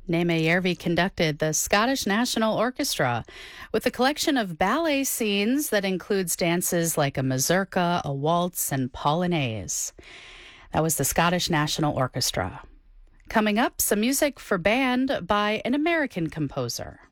Nema Järvi conducted the Scottish National Orchestra with a collection of ballet scenes that includes dances like a mazurka, a waltz, and polonaise. That was the Scottish National Orchestra. Coming up, some music for band by an American composer.